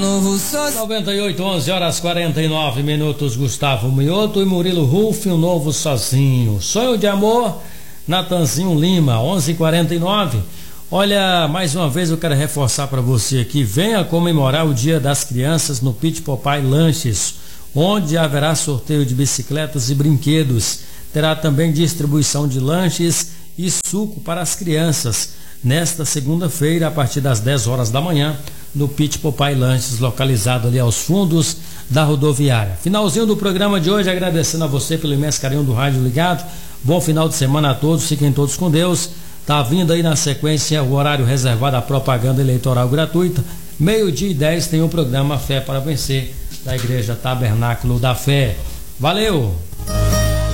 novo sozinho. 98, 11 horas 49 minutos. Gustavo Mioto e Murilo Rufo, um novo sozinho. Sonho de amor, Natanzinho Lima, 11:49. Olha, mais uma vez eu quero reforçar para você aqui, venha comemorar o Dia das Crianças no Pit Popeye Lanches, onde haverá sorteio de bicicletas e brinquedos. Terá também distribuição de lanches e suco para as crianças nesta segunda-feira, a partir das 10 horas da manhã, no Pit Popeye Lanches, localizado ali aos fundos da rodoviária. Finalzinho do programa de hoje, agradecendo a você pelo imenso carinho do rádio ligado. Bom final de semana a todos, fiquem todos com Deus. Tá vindo aí na sequência o horário reservado à propaganda eleitoral gratuita. 12:10 tem o programa Fé para Vencer, da Igreja Tabernáculo da Fé. Valeu!